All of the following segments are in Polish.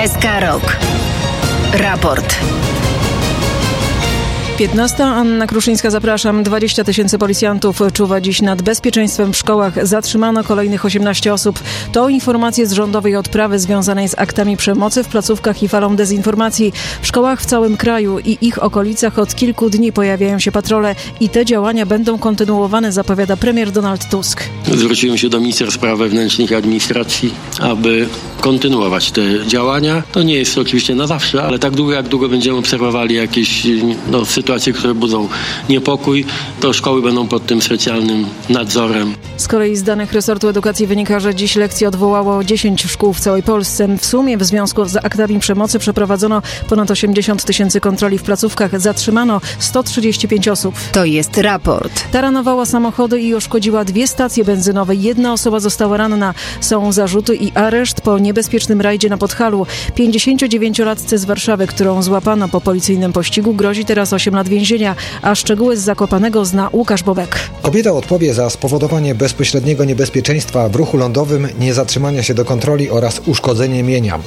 SK Rok. Raport. 15. Anna Kruszyńska, zapraszam. 20 000 policjantów czuwa dziś nad bezpieczeństwem w szkołach. Zatrzymano kolejnych 18 osób. To informacje z rządowej odprawy związanej z aktami przemocy w placówkach i falą dezinformacji. W szkołach w całym kraju i ich okolicach od kilku dni pojawiają się patrole i te działania będą kontynuowane, zapowiada premier Donald Tusk. Zwróciłem się do ministra spraw wewnętrznych i administracji, aby kontynuować te działania. To nie jest oczywiście na zawsze, ale tak długo, jak długo będziemy obserwowali jakieś sytuacje, które budzą niepokój, to szkoły będą pod tym specjalnym nadzorem. Z kolei z danych resortu edukacji wynika, że dziś lekcje odwołało 10 szkół w całej Polsce. W sumie w związku z aktami przemocy przeprowadzono ponad 80 000 kontroli w placówkach. Zatrzymano 135 osób. To jest raport. Taranowała samochody i uszkodziła 2 stacje benzynowe. 1 osoba została ranna. Są zarzuty i areszt po niebezpiecznym rajdzie na Podhalu. 59-latce z Warszawy, którą złapano po policyjnym pościgu, grozi teraz 8 lat więzienia, a szczegóły z Zakopanego zna Łukasz Bobek. Kobieta odpowie za spowodowanie bezpośredniego niebezpieczeństwa w ruchu lądowym, niezatrzymania się do kontroli oraz uszkodzenie mienia.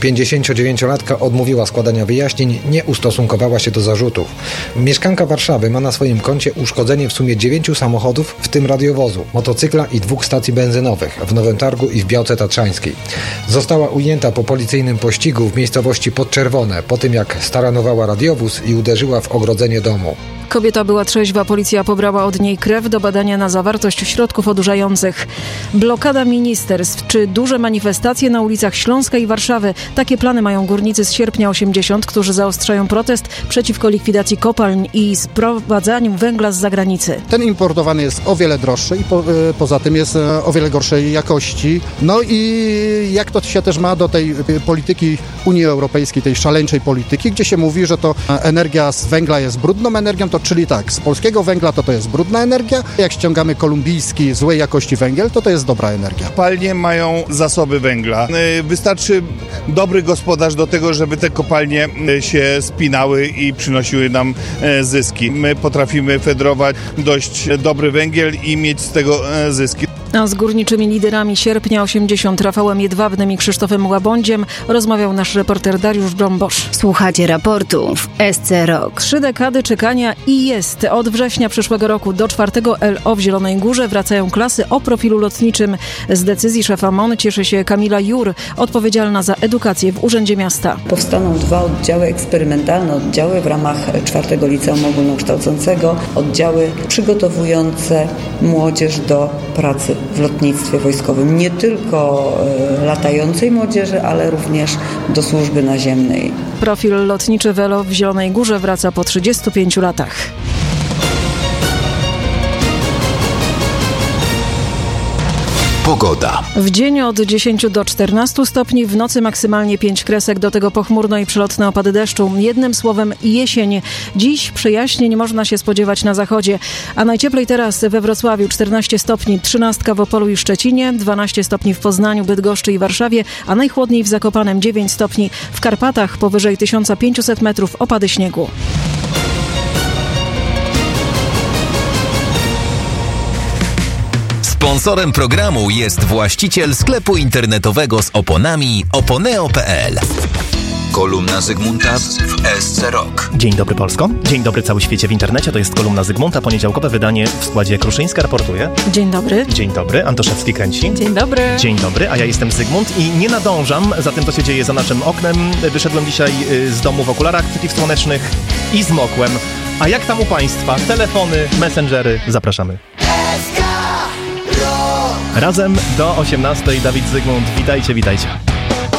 59-latka odmówiła składania wyjaśnień, nie ustosunkowała się do zarzutów. Mieszkanka Warszawy ma na swoim koncie uszkodzenie w sumie 9 samochodów, w tym radiowozu, motocykla i 2 stacji benzynowych w Nowym Targu i w Białce Tatrzańskiej. Została ujęta po policyjnym pościgu w miejscowości Podczerwone, po tym jak staranowała radiowóz i uderzyła w ogrodzenie domu. Kobieta była trzeźwa, policja pobrała od niej krew do badania na zawartość środków odurzających. Blokada ministerstw czy duże manifestacje na ulicach Śląska i Warszawy. Takie plany mają górnicy z sierpnia 80, którzy zaostrzają protest przeciwko likwidacji kopalń i sprowadzaniu węgla z zagranicy. Ten importowany jest o wiele droższy i poza tym jest o wiele gorszej jakości. No i jak to się też ma do tej polityki Unii Europejskiej, tej szaleńczej polityki, gdzie się mówi, że to energia z węgla jest brudną energią, to czyli tak, z polskiego węgla to jest brudna energia, jak ściągamy kolumbijski, złej jakości węgiel, to jest dobra energia. Kopalnie mają zasoby węgla. Wystarczy dobry gospodarz do tego, żeby te kopalnie się spinały i przynosiły nam zyski. My potrafimy fedrować dość dobry węgiel i mieć z tego zyski. A z górniczymi liderami sierpnia 80 Rafałem Jedwabnym i Krzysztofem Łabądziem rozmawiał nasz reporter Dariusz Brombosz. Słuchacie raportu w SC Rok. 3 dekady czekania i jest. Od września przyszłego roku do 4 LO w Zielonej Górze wracają klasy o profilu lotniczym. Z decyzzi szefa MON cieszy się Kamila Jur, odpowiedzialna za edukację w Urzędzie Miasta. Powstaną 2 oddziały eksperymentalne, oddziały w ramach 4 Liceum Ogólnokształcącego, oddziały przygotowujące młodzież do pracy w lotnictwie wojskowym. Nie tylko latającej młodzieży, ale również do służby naziemnej. Profil lotniczy WELO w Zielonej Górze wraca po 35 latach. Pogoda. W dzień od 10 do 14 stopni, w nocy maksymalnie 5 kresek, do tego pochmurno i przelotne opady deszczu. Jednym słowem jesień. Dziś przejaśnień można się spodziewać na zachodzie, a najcieplej teraz we Wrocławiu 14 stopni, 13 w Opolu i Szczecinie, 12 stopni w Poznaniu, Bydgoszczy i Warszawie, a najchłodniej w Zakopanem 9 stopni. W Karpatach powyżej 1500 metrów opady śniegu. Sponsorem programu jest właściciel sklepu internetowego z oponami oponeo.pl. Kolumna Zygmunta w SC Rok. Dzień dobry Polsko, dzień dobry cały świecie w internecie, to jest kolumna Zygmunta, poniedziałkowe wydanie w składzie Kruszyńska raportuje. Dzień dobry. Dzień dobry, Antoszewski kręci. Dzień dobry. Dzień dobry, a ja jestem Zygmunt i nie nadążam za tym, co się dzieje za naszym oknem. Wyszedłem dzisiaj z domu w okularach przeciwsłonecznych i zmokłem. A jak tam u Państwa? Telefony, messengery, zapraszamy. Razem do 18:00 Dawid Zygmunt, witajcie, witajcie.